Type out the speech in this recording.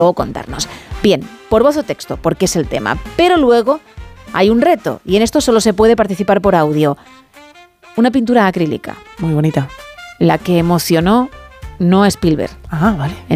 luego contarnos. Bien, por voz o texto, porque es el tema. Pero luego hay un reto, y en esto solo se puede participar por audio. Una pintura acrílica. Muy bonita. La que emocionó no a Spielberg. Ah, vale.